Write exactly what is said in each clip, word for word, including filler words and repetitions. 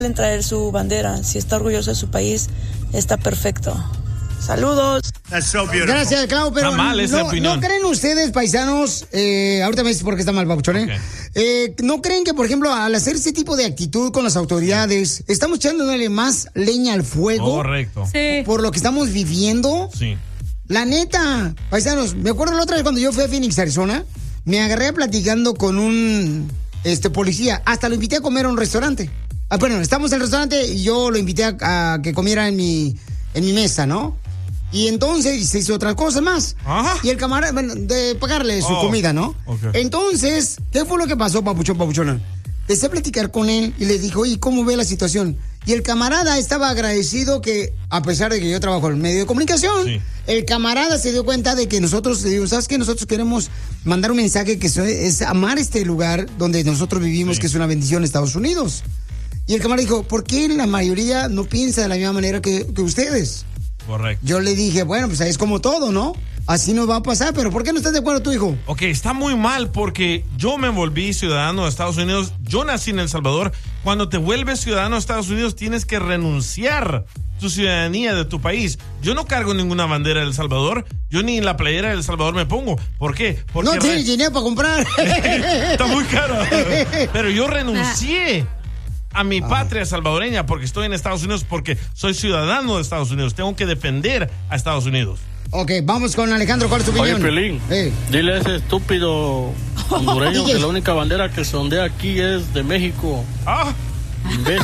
en traer su bandera. Si está orgulloso de su país, está perfecto. Saludos. So Gracias, Clau, pero está mal esa no, opinión. ¿no creen ustedes, paisanos? Eh, ahorita me dices por qué está mal, Papuchón, ¿eh? Okay. Eh, ¿No creen que, por ejemplo, al hacer ese tipo de actitud con las autoridades, estamos echándole más leña al fuego? Correcto. Sí. Por lo que estamos viviendo. Sí. La neta, paisanos, me acuerdo la otra vez cuando yo fui a Phoenix, Arizona, me agarré platicando con un este policía. Hasta lo invité a comer a un restaurante. Ah, bueno, estamos en el restaurante y yo lo invité a, a que comiera en mi, en mi mesa, ¿no? Y entonces se hizo otras cosas más. Ajá. Y el camarada, bueno, de pagarle su oh, comida, ¿no? Okay. Entonces, ¿qué fue lo que pasó, papuchón, papuchona? Empecé a platicar con él y le dijo, oye, ¿cómo ve la situación? Y el camarada estaba agradecido que, a pesar de que yo trabajo en el medio de comunicación, sí. el camarada se dio cuenta de que nosotros, digo, ¿sabes qué? Nosotros queremos mandar un mensaje que es amar este lugar donde nosotros vivimos, sí. que es una bendición, Estados Unidos. Y el camarada dijo, ¿por qué la mayoría no piensa de la misma manera que, que ustedes? Correcto. Yo le dije, bueno, pues es como todo, ¿no? Así nos va a pasar, pero ¿por qué no estás de acuerdo tú, hijo? Ok, está muy mal porque yo me volví ciudadano de Estados Unidos, yo nací en El Salvador. Cuando te vuelves ciudadano de Estados Unidos tienes que renunciar tu ciudadanía de tu país. Yo no cargo ninguna bandera de El Salvador, yo ni en la playera de El Salvador me pongo. ¿Por qué? Porque no tienes re... dinero para comprar. Está muy caro. Pero yo renuncié a mi patria salvadoreña porque estoy en Estados Unidos, porque soy ciudadano de Estados Unidos. Tengo que defender a Estados Unidos. Ok, vamos con Alejandro. ¿Cuál es tu opinión? Oye, Pelín, hey. dile a ese estúpido hondureño que la única bandera que se ondea aquí es de México. Ah. Imbécil.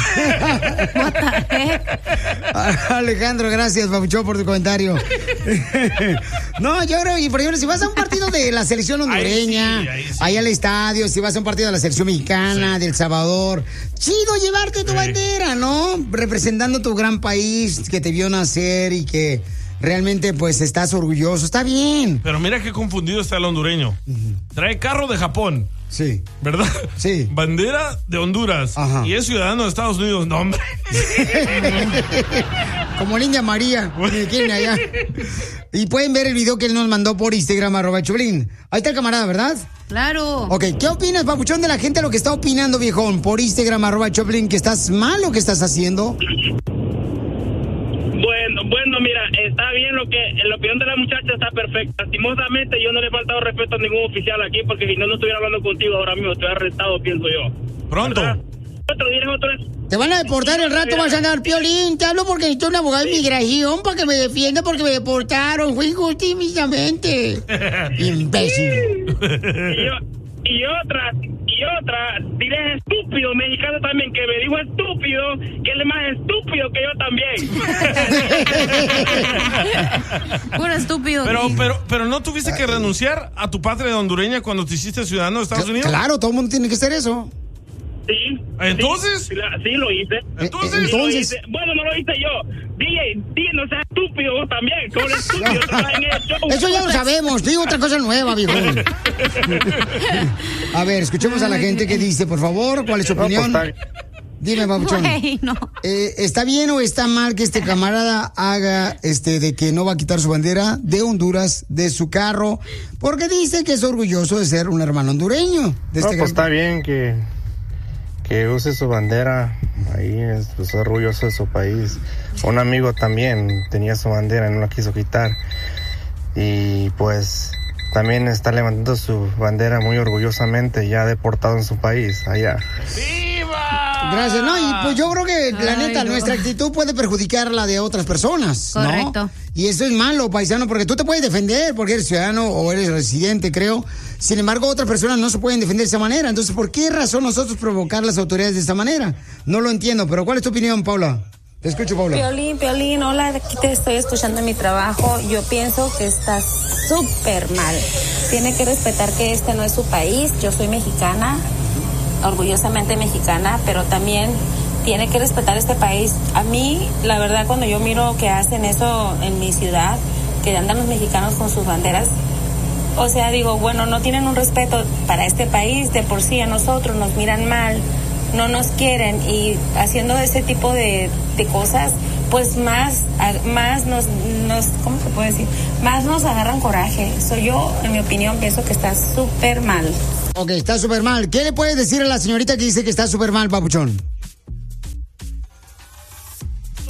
Alejandro, gracias, papuchón, por tu comentario. No, yo creo, y por ejemplo, si vas a un partido de la selección hondureña, ahí sí, ahí sí. ahí al estadio, si vas a un partido de la selección mexicana, sí. de El Salvador, chido llevarte tu sí. bandera, ¿no? Representando tu gran país que te vio nacer y que realmente, pues, estás orgulloso. Está bien. Pero mira qué confundido está el hondureño. Uh-huh. Trae carro de Japón. Sí. ¿Verdad? Sí. Bandera de Honduras. Ajá. Y es ciudadano de Estados Unidos. No, hombre. Como Niña María. ¿Quién allá? Y pueden ver el video que él nos mandó por Instagram, arroba Choplin. Ahí está el camarada, ¿verdad? Claro. Ok, ¿qué opinas, papuchón, de la gente lo que está opinando, viejón? Por Instagram, arroba Choplin, que estás mal o que estás haciendo. Bueno, bueno, mira, está bien lo que, la opinión de la muchacha está perfecta. Lastimosamente yo no le he faltado respeto a ningún oficial aquí, porque si no, no estuviera hablando contigo ahora mismo, estoy arrestado, pienso yo. Pronto. Otro día, otro día. Te van a deportar el rato, vas a andar, Piolín. Te hablo porque necesito un abogado de inmigración para que me defienda porque me deportaron. Fue injustamente. Imbécil. Y, yo, y otra, y otra, diré estúpido mexicano también, que me dijo estúpido, que él es más estúpido que yo también. Puro estúpido. Pero, pero, pero ¿no tuviste que renunciar a tu patria hondureña cuando te hiciste ciudadano de Estados Unidos? Claro, todo el mundo tiene que hacer eso. Sí. ¿Entonces? Sí, sí lo hice. ¿Entonces? Sí, lo hice. Bueno, no lo hice yo. D J, D J, no seas estúpido vos también. Tú eres estúpido. Eso ya lo sabemos. Digo otra cosa nueva, viejo. A ver, escuchemos a la gente que dice, por favor, ¿cuál es su opinión? No, pues, dime, papuchón. Güey, no. eh, ¿Está bien o está mal que este camarada haga este de que no va a quitar su bandera de Honduras de su carro? Porque dice que es orgulloso de ser un hermano hondureño. De no, este pues está bien que, que use su bandera. Ahí es pues, orgulloso de su país. Un amigo también tenía su bandera y no la quiso quitar. Y pues también está levantando su bandera muy orgullosamente, ya deportado en su país, allá. ¡Viva! Gracias, no, y pues yo creo que la Ay, neta, no. nuestra actitud puede perjudicar la de otras personas, ¿no? Correcto. Y eso es malo, paisano, porque tú te puedes defender porque eres ciudadano o eres residente, creo. Sin embargo, otras personas no se pueden defender de esa manera. Entonces, ¿por qué razón nosotros provocar las autoridades de esta manera? No lo entiendo, pero ¿cuál es tu opinión, Paula? Te escucho, Paula. Piolín, Piolín, hola, aquí te estoy escuchando en mi trabajo. Yo pienso que está súper mal. Tiene que respetar que este no es su país. Yo soy mexicana, orgullosamente mexicana, pero también tiene que respetar este país. A mí, la verdad, cuando yo miro que hacen eso en mi ciudad, que andan los mexicanos con sus banderas, o sea, digo, bueno, no tienen un respeto para este país. De por sí a nosotros nos miran mal, no nos quieren, y haciendo ese tipo de, de cosas, pues más, más nos, nos, ¿cómo se puede decir? Más nos agarran coraje. So, yo, en mi opinión, pienso que está súper mal. Ok, está súper mal. ¿Qué le puedes decir a la señorita que dice que está súper mal, papuchón?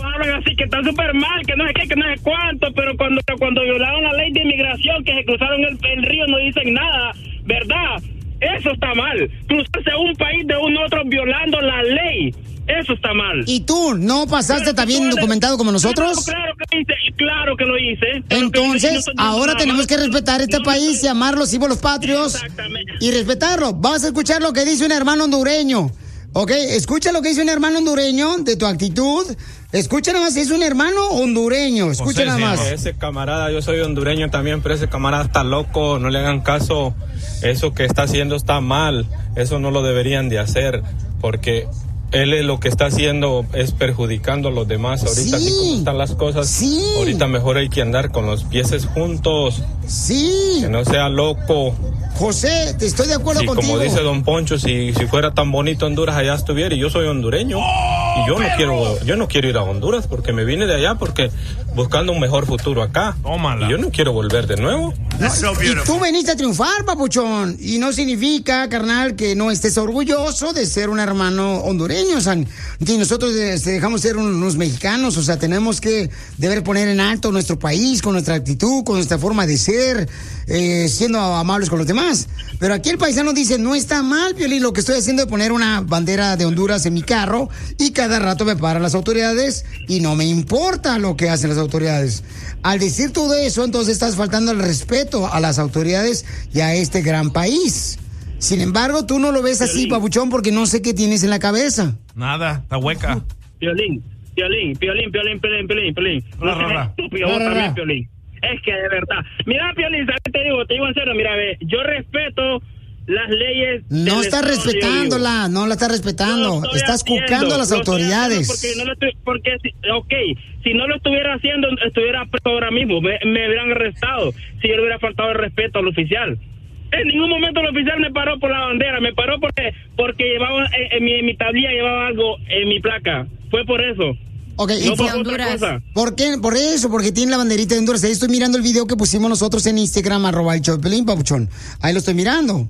hablan así, que están súper mal, que no sé qué, que no sé cuánto, pero cuando, cuando violaron la ley de inmigración, que se cruzaron el, el río, no dicen nada, ¿verdad? Eso está mal. Cruzarse a un país de un otro violando la ley. Eso está mal. ¿Y tú no pasaste también documentado como nosotros? Claro, claro que lo hice, claro que lo hice. Entonces, no ahora tenemos que respetar este no, país y amar los símbolos patrios y respetarlo. Vamos a escuchar lo que dice un hermano hondureño. Ok, escucha lo que dice un hermano hondureño de tu actitud. Escucha nada más, es un hermano hondureño. Escucha José, nada más. Sí, ese camarada, yo soy hondureño también, pero ese camarada está loco. No le hagan caso. Eso que está haciendo está mal. Eso no lo deberían de hacer, porque él es lo que está haciendo es perjudicando a los demás. Ahorita, sí, así como están las cosas, sí, ahorita mejor hay que andar con los pies juntos. Sí. Que no sea loco. José, te estoy de acuerdo sí, contigo. Como dice Don Poncho, si, si fuera tan bonito Honduras, allá estuviera. Y yo soy hondureño. Oh, y yo no quiero yo no quiero ir a Honduras porque me vine de allá porque buscando un mejor futuro acá. Tómala. Y yo no quiero volver de nuevo. No, y tú veniste a triunfar, papuchón. Y no significa, carnal, que no estés orgulloso de ser un hermano hondureño. O sea, que nosotros dejamos ser unos mexicanos. O sea, tenemos que deber poner en alto nuestro país con nuestra actitud, con nuestra forma de ser, eh, siendo amables con los demás. Pero aquí el paisano dice, no está mal, Piolín, lo que estoy haciendo es poner una bandera de Honduras en mi carro y cada rato me paran las autoridades y no me importa lo que hacen las autoridades. Al decir todo eso, entonces estás faltando el respeto a las autoridades y a este gran país. Sin embargo, tú no lo ves así, papuchón, porque no sé qué tienes en la cabeza. Nada, está hueca. Piolín, Piolín, Piolín, Piolín, Piolín, Piolín, Piolín. No seas estúpido, vos también, Piolín. Es que de verdad. Mira, Piolín, ¿sabes? Te digo, te digo en serio, mira, ve, yo respeto las leyes. No estás respetándola, no la estás respetando. No estás cucando a las autoridades. Porque, no lo estoy, porque, ok, si no lo estuviera haciendo, estuviera preso ahora mismo, me, me hubieran arrestado si yo le hubiera faltado el respeto al oficial. En ningún momento el oficial me paró por la bandera, me paró porque porque llevaba, en, en, mi, en mi tablilla llevaba algo en mi placa. Fue por eso. Ok, no y por Honduras. ¿Por qué? Por eso, porque tiene la banderita de Honduras. Ahí estoy mirando el video que pusimos nosotros en Instagram, arroba el Choplin, papuchón. Ahí lo estoy mirando.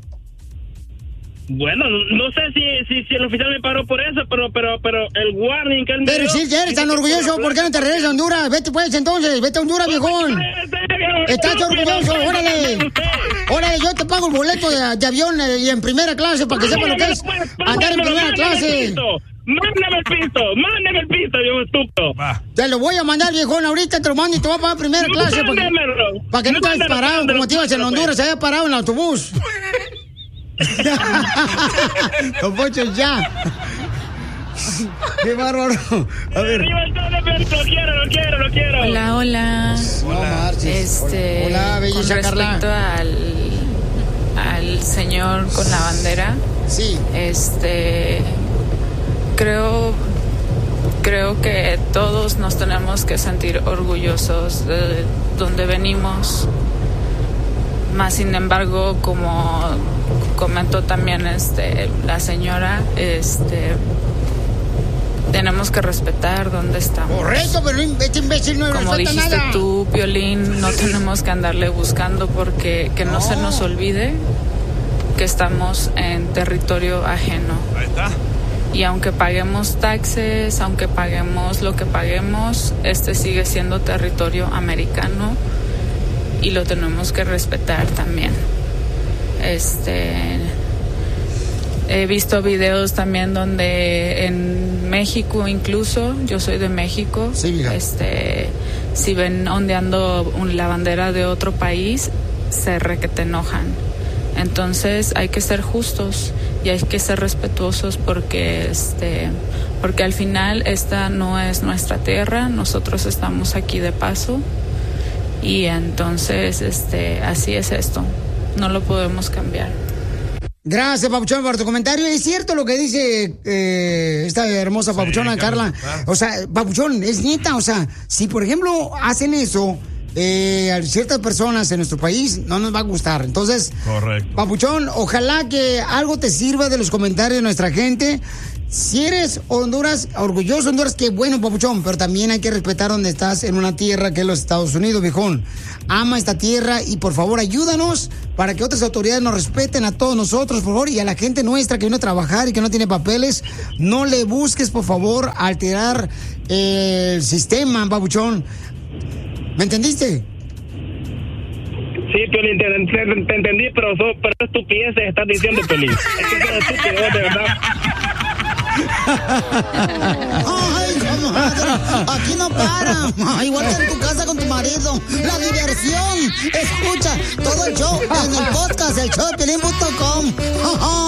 Bueno, no sé si, si, si el oficial me paró por eso, pero pero pero el warning que él me Pero si sí, eres tan orgulloso, ¿por qué no te regresas a Honduras? Vete pues entonces, vete a Honduras, viejón. Estás orgulloso, órale. Órale, yo te pago el boleto de, de avión y en primera clase para que sepas lo que es andar en primera clase. Mándame el pisto, mándame el pisto, viejo estúpido. Va. Te lo voy a mandar, viejón, ahorita te lo mando y te voy a pagar primera clase. Para que, para que no te hayas parado, como te ibas en Honduras, se haya parado en el autobús. Don Poncho, ya. Qué bárbaro. A ver. Lo quiero, lo quiero, lo quiero. Hola, hola. Hola, este, hola, belleza con respecto Carla. al al señor con la bandera. Sí. Este, creo creo que todos nos tenemos que sentir orgullosos de donde venimos. Más sin embargo, como comentó también este la señora, este tenemos que respetar dónde estamos. Correcto, pero este imbécil no como respeta dijiste nada. tú, Piolín, no tenemos que andarle buscando porque que no, no se nos olvide que estamos en territorio ajeno. Ahí está. Y aunque paguemos taxes, aunque paguemos lo que paguemos, este sigue siendo territorio americano y lo tenemos que respetar también. Este, he visto videos también donde en México, incluso yo soy de México, sí, este, si ven ondeando un, la bandera de otro país, se re que te enojan. Entonces hay que ser justos y hay que ser respetuosos porque este porque al final esta no es nuestra tierra, nosotros estamos aquí de paso y entonces este así es esto, no lo podemos cambiar. Gracias, Papuchón, por tu comentario. Es cierto lo que dice eh, esta hermosa sí, Papuchona, Carla. Claro. O sea, Papuchón, es neta, o sea, si por ejemplo hacen eso Eh, a ciertas personas en nuestro país no nos va a gustar. Entonces, correcto. Papuchón, ojalá que algo te sirva de los comentarios de nuestra gente. Si eres Honduras, orgulloso de Honduras, qué bueno, papuchón, pero también hay que respetar donde estás en una tierra que es los Estados Unidos, viejón. Ama esta tierra y por favor ayúdanos para que otras autoridades nos respeten a todos nosotros, por favor, y a la gente nuestra que viene a trabajar y que no tiene papeles. No le busques, por favor, alterar eh, el sistema, papuchón. ¿Me entendiste? Sí, Piolín, te, te, te entendí, pero, so, pero estupidez estás diciendo, Piolín. Es que son estúpidos, de verdad. Ay, comadre, aquí no para. Igual que en tu casa con tu marido. La diversión. Escucha todo el show en el podcast, el show de Piolín punto com.